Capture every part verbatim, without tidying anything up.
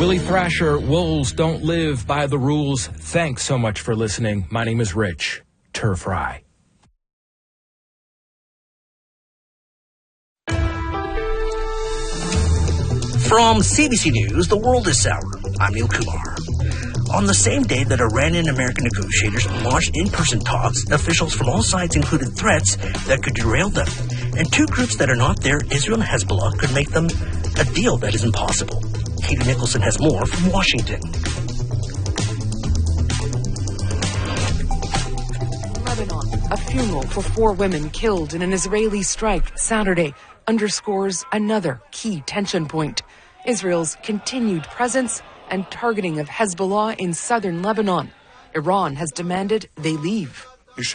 Willie Thrasher, wolves don't live by the rules. Thanks so much for listening. My name is Rich Turf Rye. From C B C News, the world is sour. I'm Neil Kumar. On the same day that Iranian American negotiators launched in-person talks, officials from all sides included threats that could derail them. And two groups that are not there, Israel and Hezbollah, could make them a deal that is impossible. Katie Nicholson has more from Washington. Lebanon, a funeral for four women killed in an Israeli strike Saturday underscores another key tension point: Israel's continued presence and targeting of Hezbollah in southern Lebanon. Iran has demanded they leave.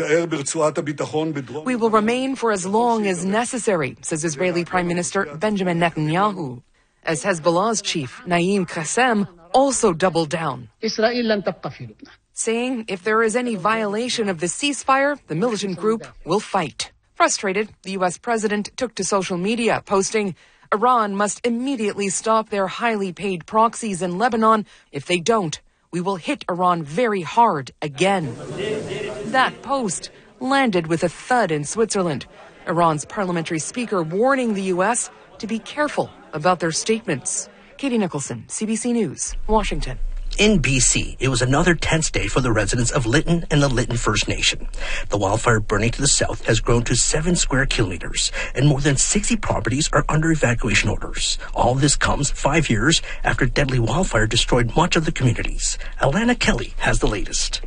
We will remain for as long as necessary, says Israeli Prime Minister Benjamin Netanyahu, as Hezbollah's chief, Naim Qassem, also doubled down, saying if there is any violation of the ceasefire, the militant group will fight. Frustrated, the U S president took to social media, posting, Iran must immediately stop their highly paid proxies in Lebanon. If they don't, we will hit Iran very hard again. That post landed with a thud in Switzerland. Iran's parliamentary speaker warning the U S to be careful about their statements. Katie Nicholson, C B C News, Washington. In B C, it was another tense day for the residents of Lytton and the Lytton First Nation. The wildfire burning to the south has grown to seven square kilometers, and more than sixty properties are under evacuation orders. All this comes five years after deadly wildfire destroyed much of the communities. Alana Kelly has the latest.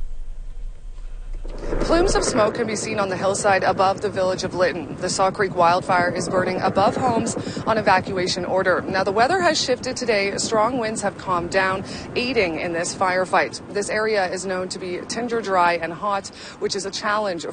Plumes of smoke can be seen on the hillside above the village of Lytton. The Saw Creek wildfire is burning above homes on evacuation order. Now, the weather has shifted today. Strong winds have calmed down, aiding in this firefight. This area is known to be tinder dry and hot, which is a challenge